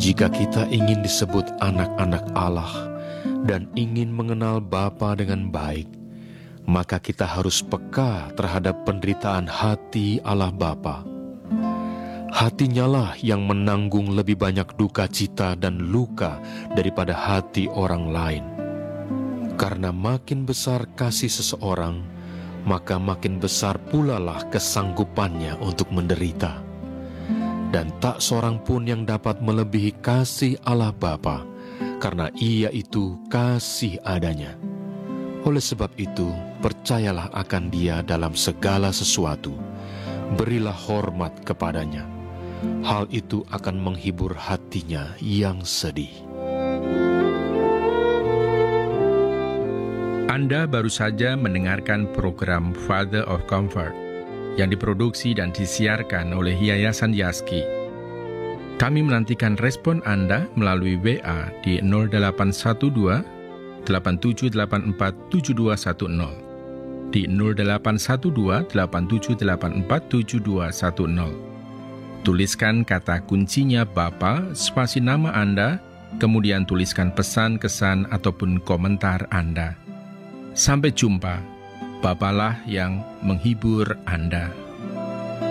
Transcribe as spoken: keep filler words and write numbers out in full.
Jika kita ingin disebut anak-anak Allah dan ingin mengenal Bapa dengan baik, maka kita harus peka terhadap penderitaan hati Allah Bapa. Hatinya lah yang menanggung lebih banyak duka cita dan luka daripada hati orang lain. Karena makin besar kasih seseorang, maka makin besar pula lah kesanggupannya untuk menderita. Dan tak seorang pun yang dapat melebihi kasih Allah Bapa, karena Ia itu kasih adanya. Oleh sebab itu, percayalah akan Dia dalam segala sesuatu. Berilah hormat kepadanya. Hal itu akan menghibur hatinya yang sedih. Anda baru saja mendengarkan program Father of Comfort yang diproduksi dan disiarkan oleh Yayasan Yaski. Kami menantikan respon Anda melalui W A di nol delapan satu dua, delapan tujuh delapan empat, tujuh dua satu nol, di nol delapan satu dua, delapan tujuh delapan empat, tujuh dua satu nol. Tuliskan kata kuncinya Bapa, spasi nama Anda, kemudian tuliskan pesan, kesan, ataupun komentar Anda. Sampai jumpa. Bapalah yang menghibur Anda.